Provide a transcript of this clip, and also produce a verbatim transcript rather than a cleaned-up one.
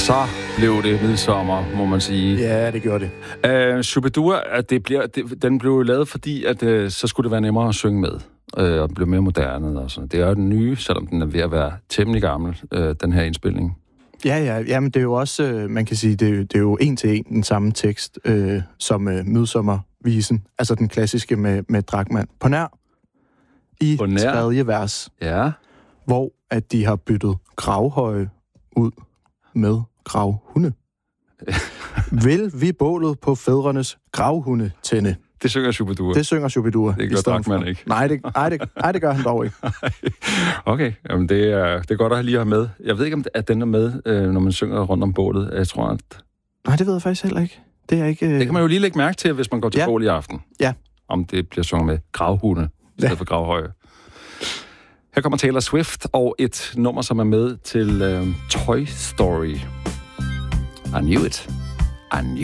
Så blev det midsommer, må man sige. Ja, det gjorde det. Uh, Shubidua, at det bliver, det, den blev lavet, fordi at, uh, så skulle det være nemmere at synge med, uh, og blive mere moderne. Og sådan. Det er jo den nye, selvom den er ved at være temmelig gammel, uh, den her indspilning. Ja, ja, ja, men det er jo også, øh, man kan sige, det er, det er jo en til en den samme tekst, øh, som øh, Midsommervisen, altså den klassiske med, med Drachmann. På nær, i På nær. tredje vers, Ja. hvor at de har byttet gravhøje ud med gravhunde. Vil vi bålet på fædrenes gravhunde tænde? Det synger Shubidua. Det synger Shubidua. Det gør Drachmann ikke. Nej det, nej, det, nej, det gør han dog ikke. Okay, jamen det er, det er godt at lige have med. Jeg ved ikke, om at den er med, øh, når man synger rundt om bålet. Jeg tror, at... Nej, det ved jeg faktisk heller ikke. Det er ikke... Øh... Det kan man jo lige lægge mærke til, hvis man går til Ja. bål i aften. Ja. Om det bliver sunget med gravhunde, i stedet Ja. for gravhøje. Her kommer Taylor Swift og et nummer, som er med til øh, Toy Story. I knew it. I knew